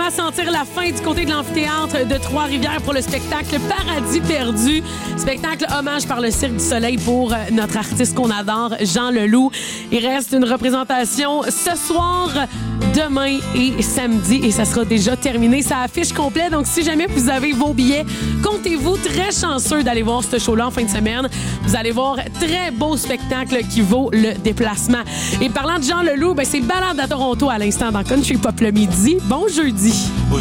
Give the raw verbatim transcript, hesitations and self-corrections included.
à sentir la fin du côté de l'amphithéâtre de Trois-Rivières pour le spectacle Paradis perdu. Spectacle hommage par le Cirque du Soleil pour notre artiste qu'on adore, Jean Leloup. Il reste une représentation ce soir, demain et samedi, et ça sera déjà terminé. Ça affiche complet, donc si jamais vous avez vos billets, comptez-vous très chanceux d'aller voir ce show-là en fin de semaine. Vous allez voir très beau spectacle qui vaut le déplacement. Et parlant de Jean Leloup, ben c'est Balade à Toronto à l'instant dans Country Pop le midi. Bon jeudi.